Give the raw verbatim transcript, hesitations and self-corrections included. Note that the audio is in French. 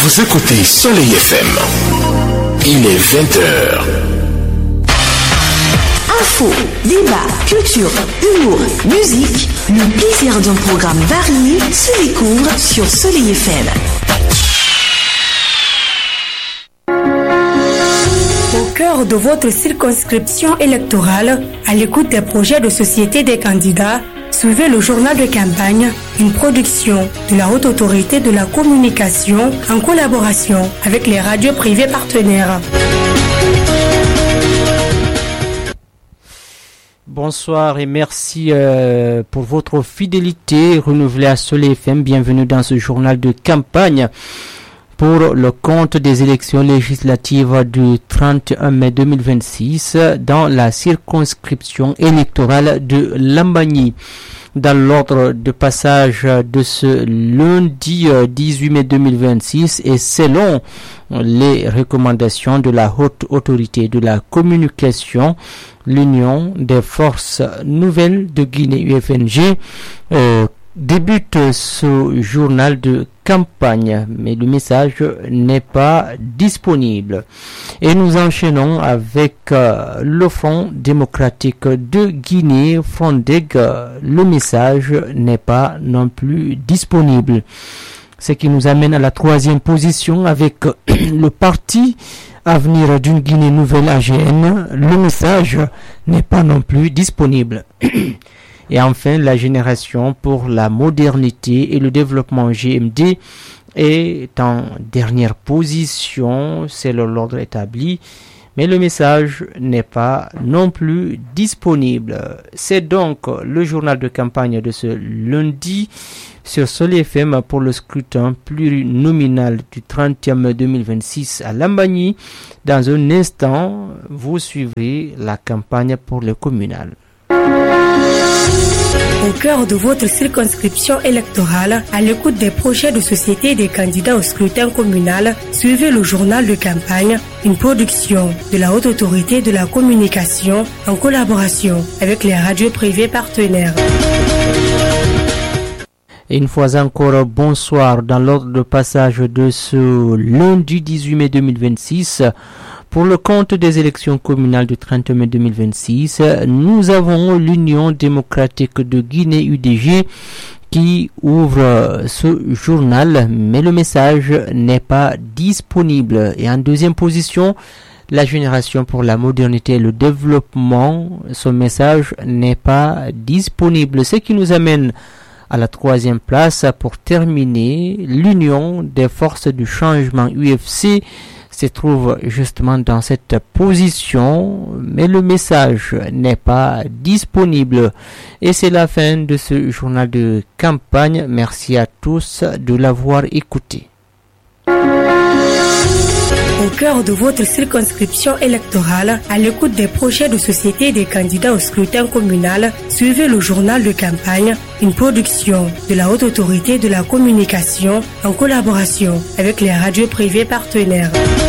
Vous écoutez Soleil F M. Il est vingt heures. Info, débat, culture, humour, musique, le plaisir d'un programme varié se découvre sur Soleil F M. Au cœur de votre circonscription électorale, à l'écoute des projets de société des candidats, suivez le journal de campagne, une production de la Haute Autorité de la Communication en collaboration avec les radios privées partenaires. Bonsoir et merci euh, pour votre fidélité renouvelée à Soleil F M. Bienvenue dans ce journal de campagne pour le compte des élections législatives du trente et un mai deux mille vingt-six dans la circonscription électorale de Lambagny. Dans l'ordre de passage de ce lundi dix-huit mai deux mille vingt-six et selon les recommandations de la Haute Autorité de la Communication, l'Union des Forces Nouvelles de Guinée U F N G euh, débute ce journal de campagne, mais le message n'est pas disponible. Et nous enchaînons avec euh, le Front démocratique de Guinée, Frondeg. Le message n'est pas non plus disponible. Ce qui nous amène à la troisième position avec le parti Avenir d'une Guinée Nouvelle A G N. Le message n'est pas non plus disponible. Et enfin, la Génération pour la modernité et le développement G M D est en dernière position, c'est l'ordre établi, mais le message n'est pas non plus disponible. C'est donc le journal de campagne de ce lundi sur Soleil F M pour le scrutin plurinominal du trente et un mai deux mille vingt-six à Lambagny. Dans un instant, vous suivrez la campagne pour le communal. Au cœur de votre circonscription électorale, à l'écoute des projets de société des candidats au scrutin communal, suivez le journal de campagne, une production de la Haute Autorité de la Communication en collaboration avec les radios privées partenaires. Et une fois encore, bonsoir. Dans l'ordre de passage de ce lundi dix-huit mai deux mille vingt-six, pour le compte des élections communales du trente mai deux mille vingt-six, nous avons l'Union démocratique de Guinée U D G qui ouvre ce journal, mais le message n'est pas disponible. Et en deuxième position, la Génération pour la modernité et le développement, son message n'est pas disponible. Ce qui nous amène à la troisième place pour terminer, l'Union des forces du changement U F C se trouve justement dans cette position, mais le message n'est pas disponible. Et c'est la fin de ce journal de campagne. Merci à tous de l'avoir écouté. Au cœur de votre circonscription électorale, à l'écoute des projets de société des candidats au scrutin communal, suivez le journal de campagne, une production de la Haute Autorité de la Communication en collaboration avec les radios privées partenaires.